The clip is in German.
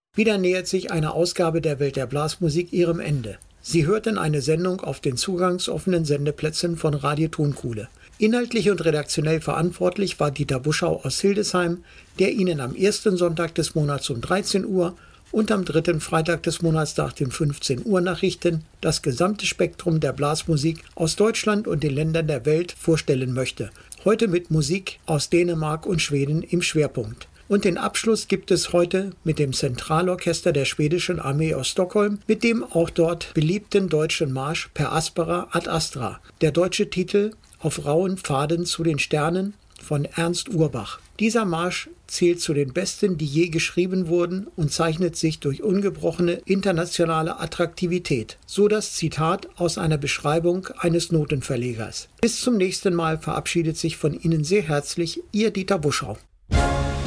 Wieder nähert sich eine Ausgabe der Welt der Blasmusik ihrem Ende. Sie hörten eine Sendung auf den zugangsoffenen Sendeplätzen von Radio Tonkuhle. Inhaltlich und redaktionell verantwortlich war Dieter Buschau aus Hildesheim, der Ihnen am ersten Sonntag des Monats um 13 Uhr und am dritten Freitag des Monats nach den 15 Uhr Nachrichten das gesamte Spektrum der Blasmusik aus Deutschland und den Ländern der Welt vorstellen möchte. Heute mit Musik aus Dänemark und Schweden im Schwerpunkt. Und den Abschluss gibt es heute mit dem Zentralorchester der schwedischen Armee aus Stockholm, mit dem auch dort beliebten deutschen Marsch Per Aspera ad Astra. Der deutsche Titel Auf rauen Pfaden zu den Sternen von Ernst Urbach. Dieser Marsch zählt zu den besten, die je geschrieben wurden und zeichnet sich durch ungebrochene internationale Attraktivität. So das Zitat aus einer Beschreibung eines Notenverlegers. Bis zum nächsten Mal verabschiedet sich von Ihnen sehr herzlich Ihr Dieter Buschau.